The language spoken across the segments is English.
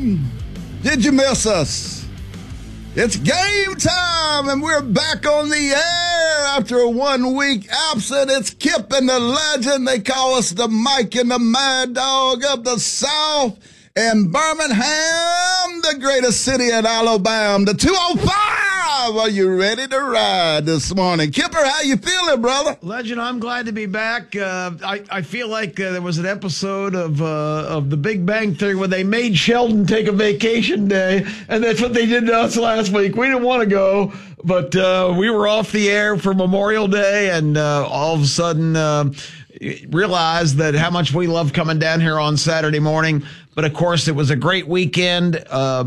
Did you miss us? It's game time, and we're back on the air after a 1 week absence. It's Kip and the legend. They call us the Mike and the Mad Dog of the South. And Birmingham, the greatest city in Alabama, the 205. Are you ready to ride this morning? Kipper, how you feeling, brother? Legend, I'm glad to be back. I feel like there was an episode of The Big Bang Theory where they made Sheldon take a vacation day, and that's what they did to us last week. We didn't want to go, but we were off the air for Memorial Day, and all of a sudden realized that how much we love coming down here on Saturday morning. But, of course, it was a great weekend,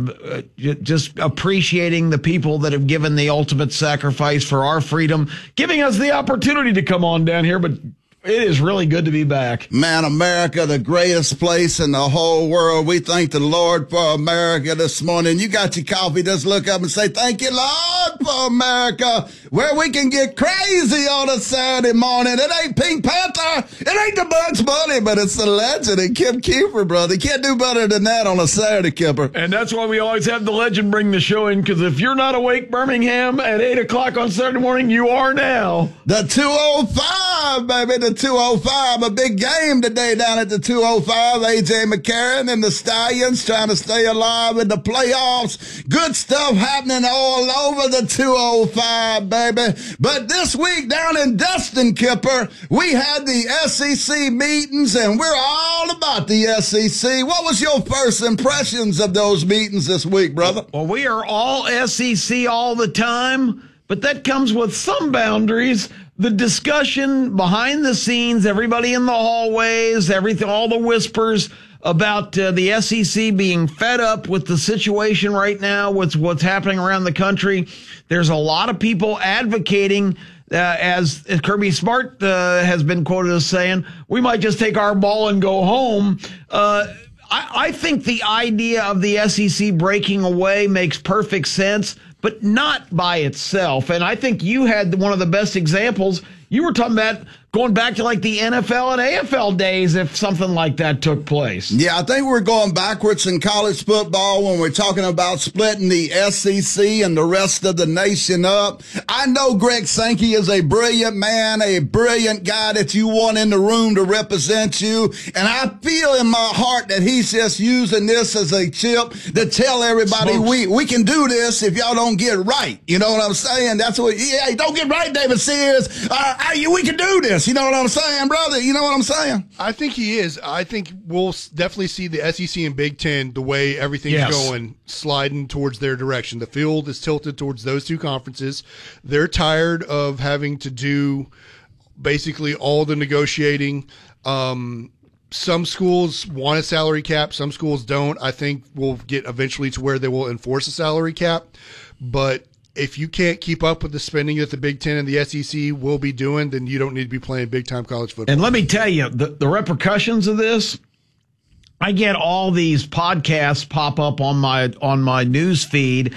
just appreciating the people that have given the ultimate sacrifice for our freedom, giving us the opportunity to come on down here. But it is really good to be back. Man, America, the greatest place in the whole world. We thank the Lord for America this morning. You got your coffee, just look up and say, thank you, Lord, for America, where we can get crazy on a Saturday morning. It ain't Pink Panther, it ain't the Bugs Bunny, but it's the legend and Kip Keefer, brother. You can't do better than that on a Saturday, Kipper. And that's why we always have the legend bring the show in, because if you're not awake, Birmingham, at 8 o'clock on Saturday morning, you are now. The 205, baby, the 205. A big game today down at the 205. A.J. McCarron and the Stallions trying to stay alive in the playoffs. Good stuff happening all over the 205, baby. But this week down in Destin, Kipper, we had the SEC meetings, and we're all about the SEC. What was your first impressions of those meetings this week, brother? Well, we are all SEC all the time, but that comes with some boundaries. The discussion behind the scenes, everybody in the hallways, everything, all the whispers about the SEC being fed up with the situation right now, with what's happening around the country. There's a lot of people advocating, as Kirby Smart has been quoted as saying, we might just take our ball and go home. I think the idea of the SEC breaking away makes perfect sense, but not by itself. And I think you had one of the best examples. You were talking about going back to like the NFL and AFL days if something like that took place. Yeah, I think we're going backwards in college football when we're talking about splitting the SEC and the rest of the nation up. I know Greg Sankey is a brilliant man, a brilliant guy that you want in the room to represent you. And I feel in my heart that he's just using this as a chip to tell everybody we can do this if y'all don't get right. You know what I'm saying? That's what, yeah, don't get right, David Sears. We can do this. You know what I'm saying, brother? You know what I'm saying? I think he is. I think we'll definitely see the SEC and Big Ten, the way everything's going, sliding towards their direction. The field is tilted towards those two conferences. They're tired of having to do basically all the negotiating. Some schools want a salary cap. Some schools don't. I think we'll get eventually to where they will enforce a salary cap. But if you can't keep up with the spending that the Big Ten and the SEC will be doing, then you don't need to be playing big-time college football. And let me tell you, the repercussions of this, I get all these podcasts pop up on my news feed.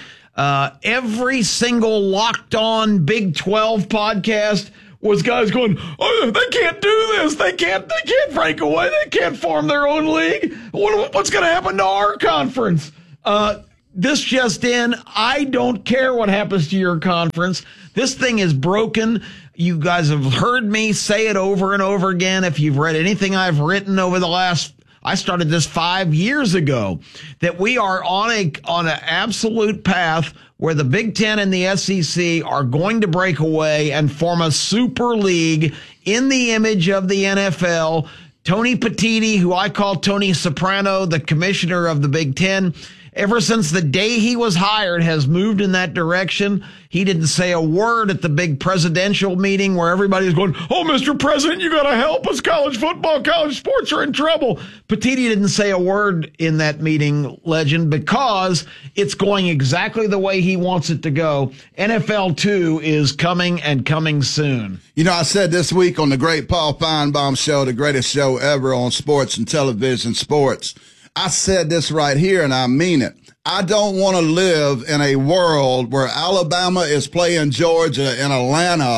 Every single Locked On Big 12 podcast was guys going, oh, they can't do this. They can't break away. They can't form their own league. What's going to happen to our conference? This just in, I don't care what happens to your conference. This thing is broken. You guys have heard me say it over and over again. If you've read anything I've written over the last, I started this 5 years ago, that we are on an absolute path where the Big Ten and the SEC are going to break away and form a super league in the image of the NFL. Tony Petitti, who I call Tony Soprano, the commissioner of the Big Ten, ever since the day he was hired, has moved in that direction. He didn't say a word at the big presidential meeting where everybody's going, oh, Mr. President, you got to help us. College football, college sports are in trouble. Petitti didn't say a word in that meeting, Legend, because it's going exactly the way he wants it to go. NFL 2 is coming and coming soon. You know, I said this week on the great Paul Feinbaum show, the greatest show ever on sports and television sports, I said this right here, and I mean it. I don't want to live in a world where Alabama is playing Georgia in Atlanta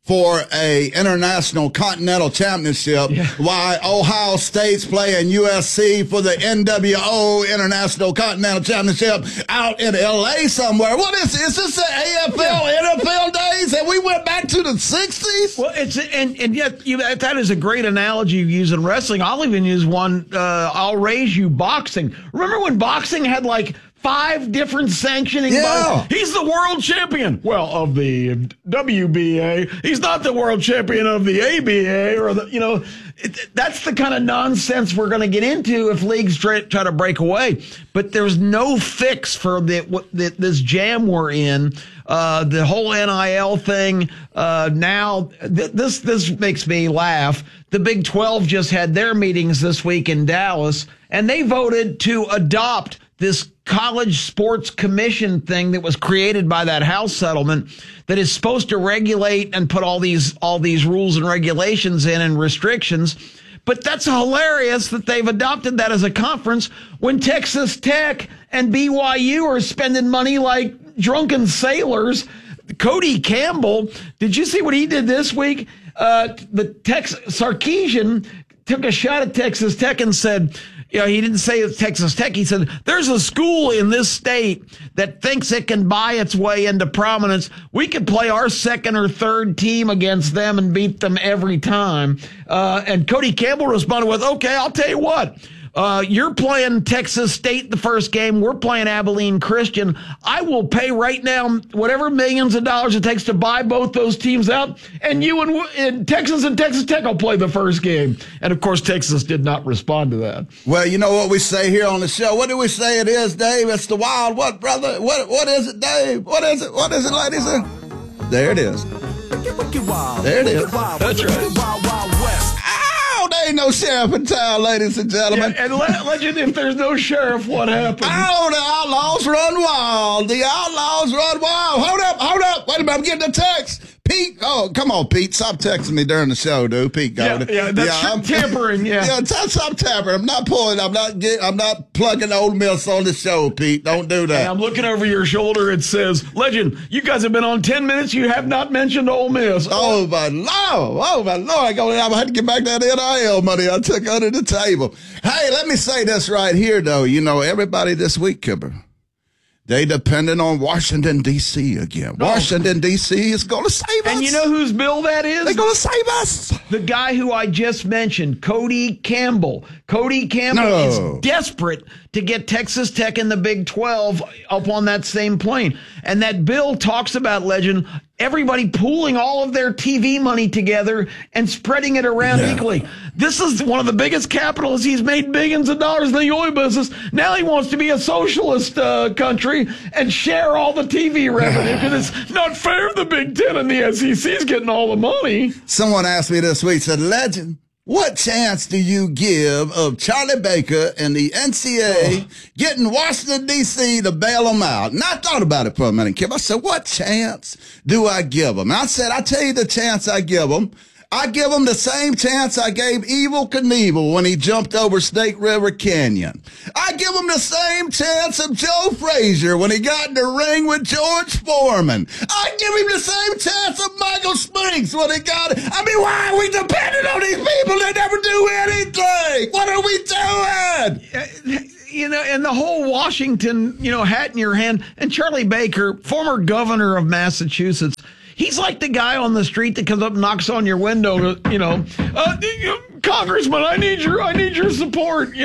for a international continental championship, while Ohio State's playing USC for the NWO International Continental Championship out in LA somewhere. What is this? Is this the AFL, NFL days? And we went back to the 60s? Well, and yet that is a great analogy you use in wrestling. I'll even use one, I'll raise you boxing. Remember when boxing had like 5 different sanctioning bodies? He's the world champion. Well, of the WBA. He's not the world champion of the ABA or that's the kind of nonsense we're going to get into if leagues try to break away. But there's no fix for this jam we're in. The whole NIL thing. Now this makes me laugh. The Big 12 just had their meetings this week in Dallas, and they voted to adopt this college sports commission thing that was created by that House settlement that is supposed to regulate and put all these rules and regulations in and restrictions. But that's hilarious that they've adopted that as a conference when Texas Tech and BYU are spending money like drunken sailors. Cody Campbell, did you see what he did this week? Sarkisian took a shot at Texas Tech and said, he didn't say it's Texas Tech. He said, there's a school in this state that thinks it can buy its way into prominence. We could play our second or third team against them and beat them every time. And Cody Campbell responded with, okay, I'll tell you what. You're playing Texas State the first game. We're playing Abilene Christian. I will pay right now whatever millions of dollars it takes to buy both those teams out, and you and Texas and Texas Tech will play the first game. And, of course, Texas did not respond to that. Well, you know what we say here on the show. What do we say it is, Dave? It's the wild what, brother? What is it, Dave? What is it? What is it, ladies? There it is. There it is. That's right. There ain't no sheriff in town, ladies and gentlemen. Yeah, and legend, if there's no sheriff, what happens? Oh, the outlaws run wild. The outlaws run wild. Hold up. Wait a minute, I'm getting a text. Pete, come on, Pete. Stop texting me during the show, dude. Pete Golden. I'm tampering. Stop tampering. I'm not plugging Ole Miss on the show, Pete. Don't do that. And I'm looking over your shoulder. It says, Legend, you guys have been on 10 minutes. You have not mentioned Ole Miss. Oh, my Lord. I had to get back that NIL money I took under the table. Hey, let me say this right here, though. Everybody this week, Kipper, they depending on Washington, D.C. again. Washington, D.C. is going to save us. And you know whose bill that is? They're going to save us. The guy who I just mentioned, Cody Campbell. Cody Campbell is desperate to get Texas Tech and the Big 12 up on that same plane. And that bill talks about, Legend, everybody pooling all of their TV money together and spreading it around equally. This is one of the biggest capitalists. He's made billions of dollars in the oil business. Now he wants to be a socialist country and share all the TV revenue because it's not fair the Big Ten and the SEC is getting all the money. Someone asked me this week, said, Legend, what chance do you give of Charlie Baker and the NCAA getting Washington, D.C. to bail them out? And I thought about it for a minute, Kip. I said, what chance do I give them? And I said, I tell you the chance I give them. I give them the same chance I gave Evel Knievel when he jumped over Snake River Canyon. I give them the same chance of Joe Frazier when he got in the ring with George Foreman. I give him the same chance of Michael Spinks when he got it. I mean, why are we dependent on these people that never do anything? What are we doing? And the whole Washington, hat in your hand. And Charlie Baker, former governor of Massachusetts, he's like the guy on the street that comes up and knocks on your window, Congressman, I need your support,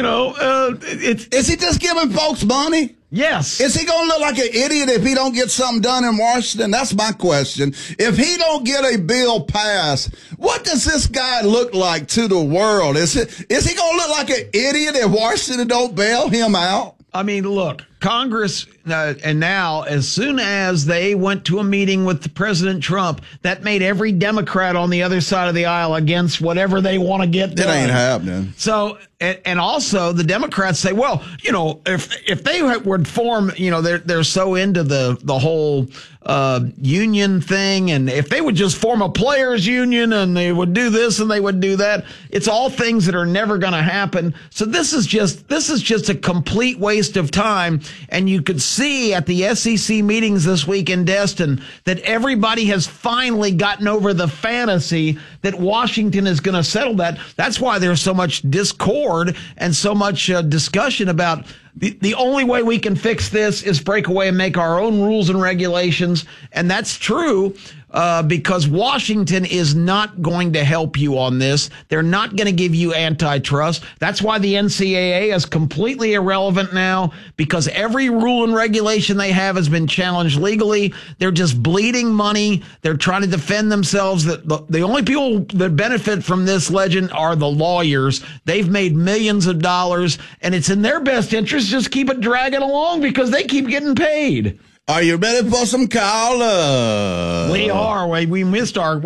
Is he just giving folks money? Yes. Is he going to look like an idiot if he don't get something done in Washington? That's my question. If he don't get a bill passed, what does this guy look like to the world? Is he going to look like an idiot if Washington don't bail him out? I mean, look, Congress, and now as soon as they went to a meeting with President Trump, that made every Democrat on the other side of the aisle against whatever they want to get done. It ain't happening. So, and also the Democrats say, well, if they would form, they're so into the whole union thing, and if they would just form a players union and they would do this and they would do that, it's all things that are never going to happen. So this is just a complete waste of time. And you could see at the SEC meetings this week in Destin that everybody has finally gotten over the fantasy that Washington is going to settle that. That's why there's so much discord and so much discussion about the only way we can fix this is break away and make our own rules and regulations. And that's true. Because Washington is not going to help you on this. They're not going to give you antitrust. That's why the NCAA is completely irrelevant now, because every rule and regulation they have has been challenged legally. They're just bleeding money. They're trying to defend themselves. The only people that benefit from this, Legend, are the lawyers. They've made millions of dollars, and it's in their best interest just keep it dragging along because they keep getting paid. Are you ready for some callers? We are. We missed our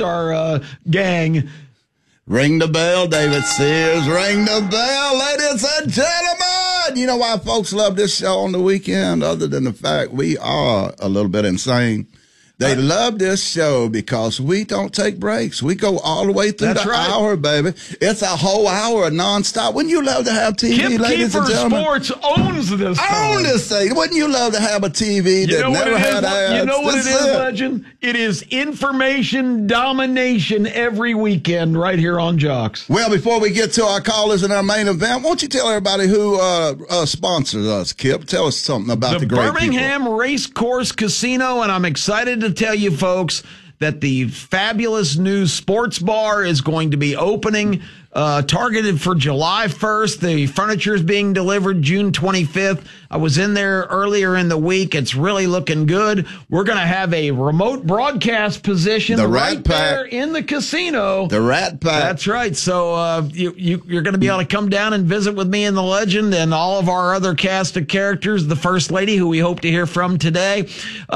gang. Ring the bell, David Sears. Ring the bell, ladies and gentlemen. You know why folks love this show on the weekend, other than the fact we are a little bit insane? They love this show because we don't take breaks. We go all the way through hour, baby. It's a whole hour of nonstop. Wouldn't you love to have TV, Kip ladies and gentlemen? Sports owns this. Own this thing. Wouldn't you love to have a TV that never had ads? You know what it is, Legend? It is information domination every weekend right here on Jocks. Well, before we get to our callers and our main event, won't you tell everybody who sponsors us, Kip? Tell us something about the great Birmingham Racecourse Casino, and I'm excited to tell you folks that the fabulous new sports bar is going to be opening, targeted for July 1st. The furniture is being delivered June 25th. I was in there earlier in the week. It's really looking good. We're going to have a remote broadcast position there in the casino. The Rat Pack. That's right. So you're going to be able to come down and visit with me and the Legend and all of our other cast of characters, the First Lady, who we hope to hear from today,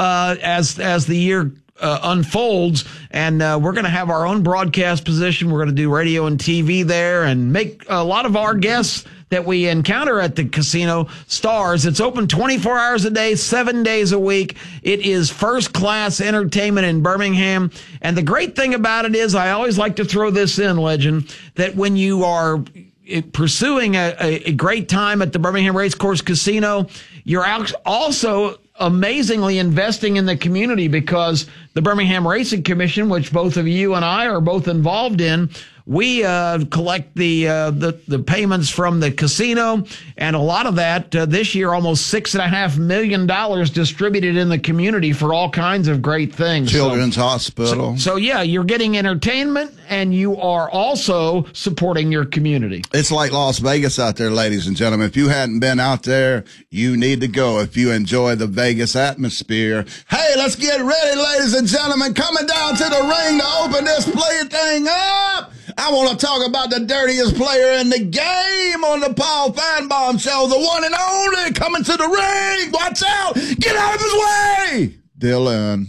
as the year unfolds, and we're going to have our own broadcast position. We're going to do radio and TV there and make a lot of our guests that we encounter at the casino stars. It's open 24 hours a day, 7 days a week. It is first-class entertainment in Birmingham. And the great thing about it is, I always like to throw this in, Legend, that when you are pursuing a great time at the Birmingham Racecourse Casino, you're also amazingly investing in the community, because the Birmingham Racing Commission, which both of you and I are both involved in, we collect the payments from the casino, and a lot of that this year, almost $6.5 million distributed in the community for all kinds of great things. Children's Hospital. So yeah, you're getting entertainment, and you are also supporting your community. It's like Las Vegas out there, ladies and gentlemen. If you hadn't been out there, you need to go if you enjoy the Vegas atmosphere. Hey, let's get ready, ladies and gentlemen. Coming down to the ring to open this thing up. I want to talk about the dirtiest player in the game on the Paul Feinbaum Show, the one and only, coming to the ring. Watch out. Get out of his way. Dylan.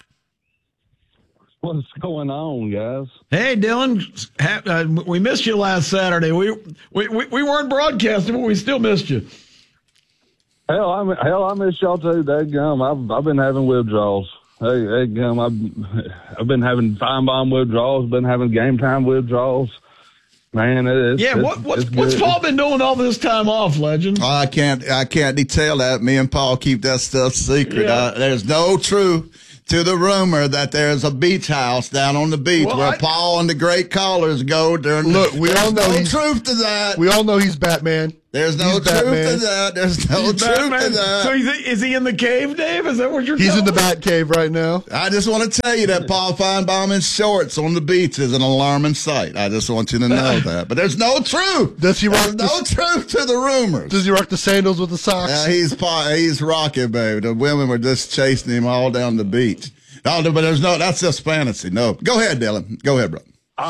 What's going on, guys? Hey, Dylan. We missed you last Saturday. We weren't broadcasting, but we still missed you. Hell, I miss y'all too. Dadgum. I've been having withdrawals. Hey, Gum, I've been having Feinbaum withdrawals, been having game time withdrawals. Man, what's Paul been doing all this time off, Legend? I can't detail that. Me and Paul keep that stuff secret. Yeah. There's no truth to the rumor that there's a beach house down on the beach where Paul and the great callers go during. Look, we all know no truth to that. We all know he's Batman. There's no truth to that. There's no truth to that. So is he in the cave, Dave? Is that what you're He's telling in the Bat Cave right now. I just want to tell you that Paul Feinbaum in shorts on the beach is an alarming sight. I just want you to know that. But there's no truth. Does he rock no truth to the rumors. Does he rock the sandals with the socks? Yeah, he's rocking, baby. The women were just chasing him all down the beach. Oh, but that's just fantasy. No. Go ahead, Dylan. Go ahead, bro.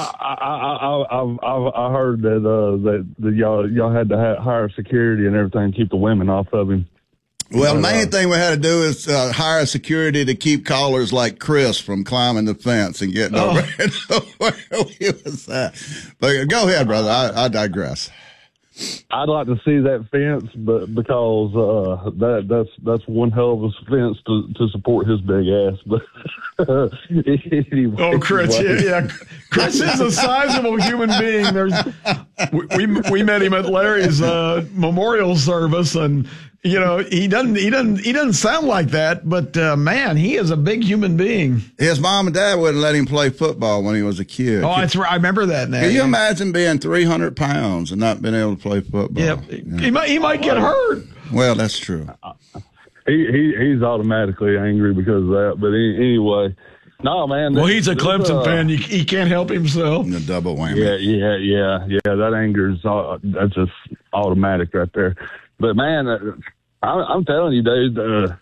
I heard that y'all had to hire security and everything, keep the women off of him. Well, the main thing we had to do is hire security to keep callers like Chris from climbing the fence and getting over where he was at. But go ahead, brother. I digress. I'd like to see that fence, but because that's one hell of a fence to support his big ass. But anyway, Chris, yeah. Chris is a sizable human being. We met him at Larry's memorial service, and He doesn't sound like that, but man, he is a big human being. His mom and dad wouldn't let him play football when he was a kid. Oh, that's right. I remember that now. Can you imagine being 300 pounds and not being able to play football? Yep. Yeah. He might get hurt. Well, that's true. He's automatically angry because of that. But anyway, no, man. Well, he's a Clemson fan. He can't help himself. The double whammy. Yeah. That anger is that's just automatic right there. But man, I'm telling you, dude,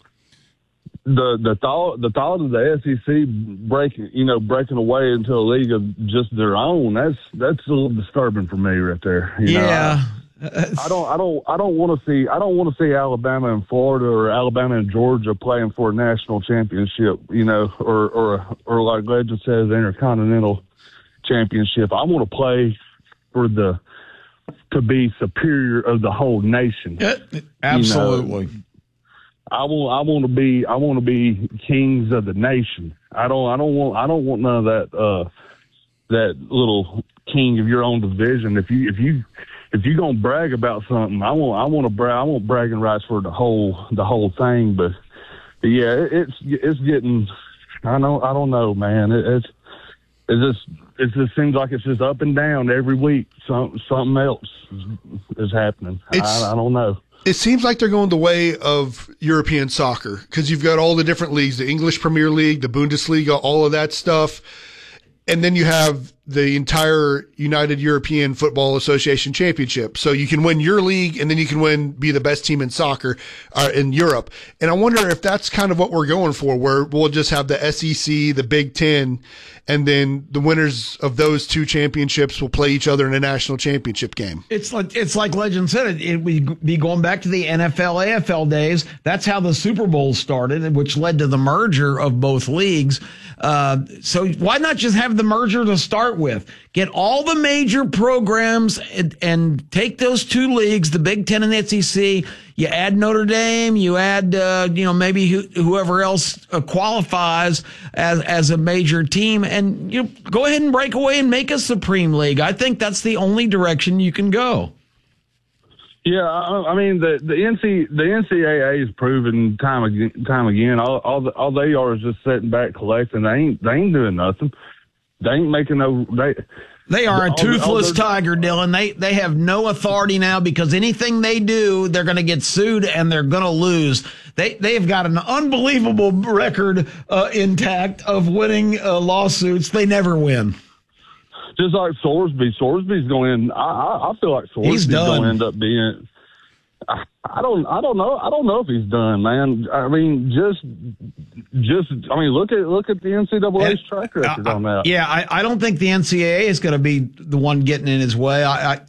the thought of the SEC breaking away into a league of just their own, that's a little disturbing for me right there. You know, I don't want to see Alabama and Florida or Alabama and Georgia playing for a national championship, or like legend says, intercontinental championship. I want to play for to be superior of the whole nation. Absolutely. I want to be kings of the nation. I don't want none of that little king of your own division. If you gonna brag about something, I want bragging rights for the whole thing. But yeah, it's getting. I don't know, man. It just seems like it's just up and down every week. Something else is happening. I don't know. It seems like they're going the way of European soccer because you've got all the different leagues, the English Premier League, the Bundesliga, all of that stuff. And then you have the entire United European Football Association Championship. So you can win your league and then you can be the best team in soccer in Europe. And I wonder if that's kind of what we're going for, where we'll just have the SEC, the Big Ten, and then the winners of those two championships will play each other in a national championship game. It's like Legend said, it would be going back to the NFL, AFL days. That's how the Super Bowl started, which led to the merger of both leagues. So why not just have the merger to start with? Get all the major programs and take those two leagues, the Big Ten and the SEC. You add Notre Dame, you add, maybe whoever else qualifies as a major team, and go ahead and break away and make a Supreme League. I think that's the only direction you can go. Yeah, I mean the NCAA has proven time again. All they are is just sitting back collecting. They ain't doing nothing. They ain't making no. They are a toothless tiger, Dylan. They have no authority now because anything they do, they're going to get sued and they're going to lose. They've got an unbelievable record intact of winning lawsuits. They never win. Just like Sorsby. Sorsby's going. I feel like Sorsby's going to end up being. I don't know. I don't know if he's done, man. I mean, look at the NCAA's track record on that. Yeah, I don't think the NCAA is going to be the one getting in his way. I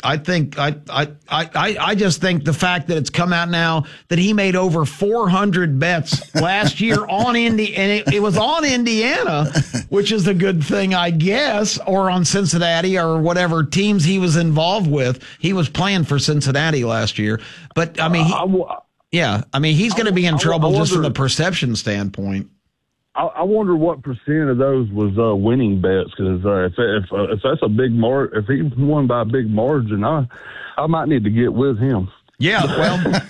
just think the fact that it's come out now that he made over 400 bets last year on Indy, and it was on Indiana, which is a good thing, I guess, or on Cincinnati or whatever teams he was involved with. He was playing for Cincinnati last year, but I mean, he's going to be in trouble just from the perception standpoint. I wonder what percent of those was winning bets, because if that's a big if he won by a big margin, I might need to get with him. Yeah, well,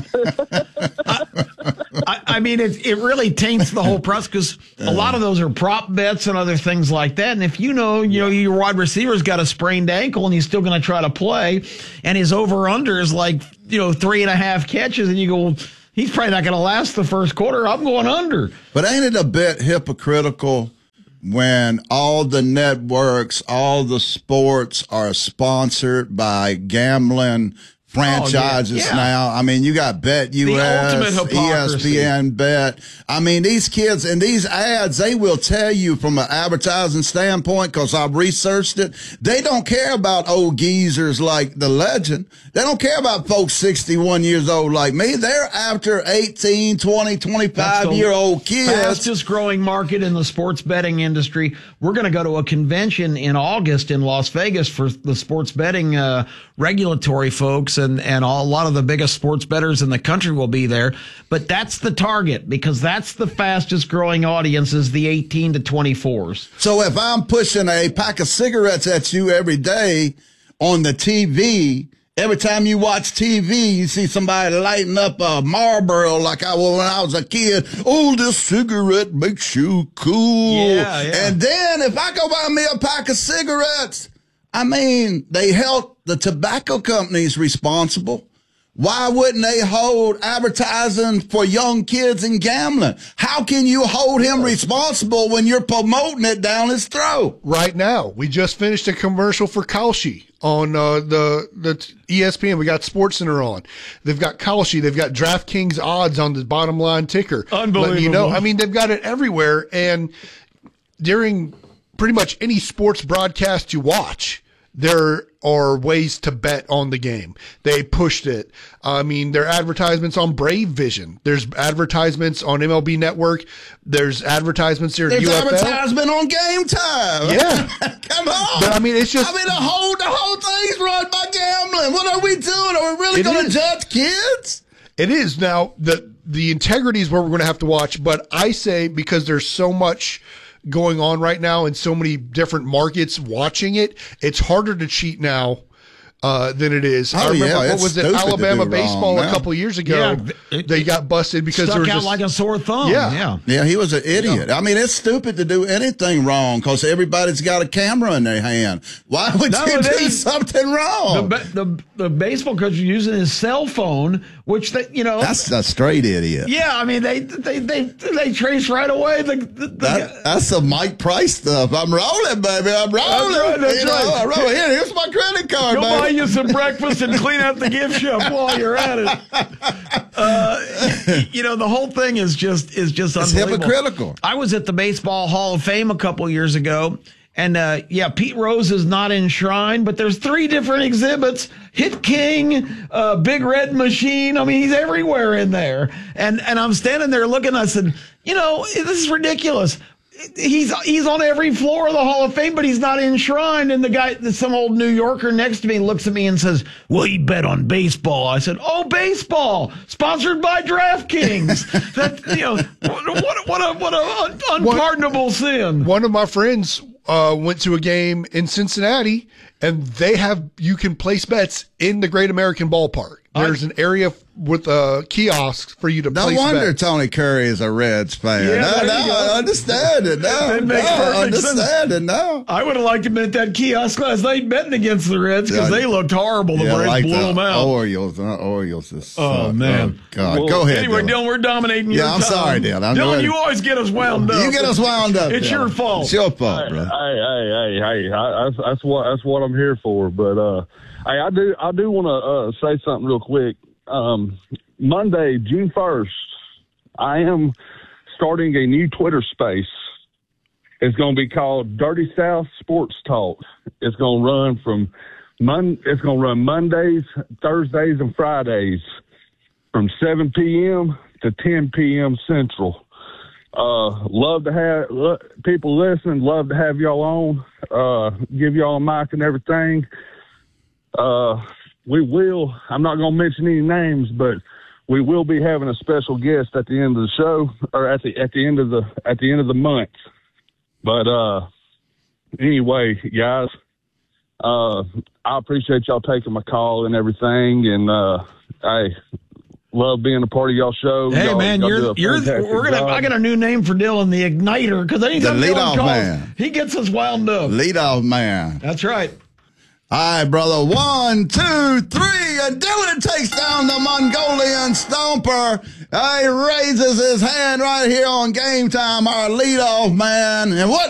I mean, it really taints the whole process because a lot of those are prop bets and other things like that. And if your wide receiver's got a sprained ankle and he's still going to try to play, and his over/under is like 3.5 catches, and you go, he's probably not going to last the first quarter. I'm going under. But ain't it a bit hypocritical when all the networks, all the sports are sponsored by gambling franchises now? I mean, you got Bet US, ESPN Bet. I mean, these kids and these ads, they will tell you from an advertising standpoint, because I've researched it, they don't care about old geezers like the Legend. They don't care about folks 61 years old like me. They're after 18, 20, 25-year-old kids. Fastest growing market in the sports betting industry. We're going to go to a convention in August in Las Vegas for the sports betting regulatory folks, and a lot of the biggest sports bettors in the country will be there. But that's the target, because that's the fastest growing audience, is the 18 to 24s. So if I'm pushing a pack of cigarettes at you every day on the TV Every time you watch TV, you see somebody lighting up a Marlboro like I was when I was a kid. Oh, this cigarette makes you cool. Yeah. And then if I go buy me a pack of cigarettes, I mean, they held the tobacco companies responsible. Why wouldn't they hold advertising for young kids and gambling? How can you hold him responsible when you're promoting it down his throat? Right now, we just finished a commercial for Kalshi on the ESPN. We got SportsCenter on. They've got Kalshi. They've got DraftKings odds on the bottom line ticker. Unbelievable. I mean, they've got it everywhere. And during pretty much any sports broadcast you watch, there are ways to bet on the game. They pushed it. I mean, there are advertisements on Brave Vision. There's advertisements on MLB Network. There's advertisements here at UFL. There's advertisement on Game Time. Yeah. Come on. But I mean, it's just. I mean, the whole thing's run by gambling. What are we doing? Are we really going to judge kids? It is. Now, the integrity is where we're going to have to watch. But I say, because there's so much going on right now in so many different markets watching it, it's harder to cheat now than it is. I remember, what was it, Alabama baseball a couple of years ago? Yeah, they got busted because stuck there was out like a sore thumb. Yeah, he was an idiot. Yeah. I mean, it's stupid to do anything wrong because everybody's got a camera in their hand. Why would you do something wrong? The baseball coach was using his cell phone, which that's a straight idiot. Yeah, I mean they trace right away. That's the Mike Price stuff. I'm rolling, baby. I'm rolling. That's right. I'm rolling. Here's my credit card, Go baby. buy you some breakfast and clean out the gift shop while you're at it. The whole thing is just unbelievable. It's hypocritical. I was at the Baseball Hall of Fame a couple years ago, and Pete Rose is not enshrined, but there's 3 different exhibits: Hit King, Big Red Machine. I mean, he's everywhere in there. And I'm standing there looking. I said, this is ridiculous. He's on every floor of the Hall of Fame, but he's not enshrined. And the guy, some old New Yorker next to me, looks at me and says, "Well, you bet on baseball." I said, "Oh, baseball, sponsored by DraftKings." What an unpardonable sin. One of my friends went to a game in Cincinnati, and you can place bets in the Great American Ballpark. There's an area with kiosks for you to place bets. No wonder Tony Curry is a Reds fan. I understand it now. I would have liked to be at that kiosk last night betting against the Reds because they looked horrible. The Braves blew them out. Orioles. Man. God. Go ahead. Anyway, Dylan, we're dominating your time. I'm sorry, Dylan. Dylan, you always get us wound up. You get us wound up. It's your fault. It's your fault, bro. Hey. That's what I'm here for. But hey, I do want to say something real quick. Monday, June 1st, I am starting a new Twitter space. It's going to be called Dirty South Sports Talk. It's going to run It's going to run Mondays, Thursdays, and Fridays from 7 p.m. to 10 p.m. Central. Love to have people listen. Love to have y'all on. Give y'all a mic and everything. We will. I'm not going to mention any names, but we will be having a special guest at the end of the show, or at the end of the month. But anyway, guys, I appreciate y'all taking my call and everything, and I love being a part of y'all show. Hey, y'all, man, I got a new name for Dylan, the Igniter, because anytime Dylan calls, man. He gets us wound up. Leadoff man. That's right. All right, brother. 1, 2, 3, and Dylan takes down the Mongolian Stomper. He raises his hand right here on Game Time, our leadoff man. And what